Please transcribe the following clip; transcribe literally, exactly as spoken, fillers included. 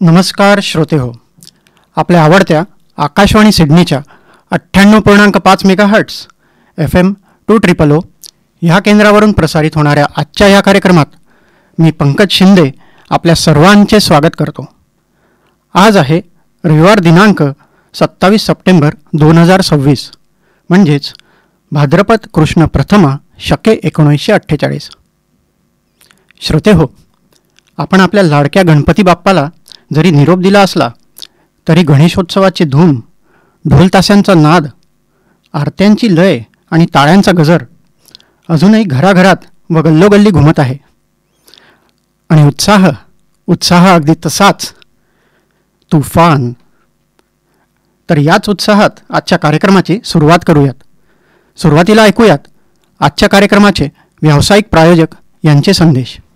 नमस्कार श्रोते हो, आपल्या आवडत्या आकाशवाणी सिडनीच्या अठ्ठ्याण्णव पूर्णांक पाच mega hertz F M to triple ओ ह्या केंद्रावरून प्रसारित होणाऱ्या आजच्या ह्या कार्यक्रमात मी पंकज शिंदे आपल्या सर्वांचे स्वागत करतो. आज आहे रविवार दिनांक सत्तावीस सप्टेंबर दोन हजार सव्वीस, म्हणजेच भाद्रपद कृष्ण प्रथमा शके एकोणीसशे अठ्ठेचाळीस. श्रोते हो, आपण आपल्या लाडक्या गणपती बाप्पाला जरी निरोप दिला असला तरी गणेशोत्सवाची धूम, ढोलताशांचा नाद, आरत्यांची लय आणि टाळ्यांचा गजर अजूनही घराघरात व गल्लोगल्ली घुमत आहे. आणि उत्साह उत्साह अगदी तसाच तुफान. तर याच उत्साहात आजच्या कार्यक्रमाची सुरुवात करूयात. सुरुवातीला ऐकूयात आजच्या कार्यक्रमाचे व्यावसायिक प्रायोजक यांचे संदेश.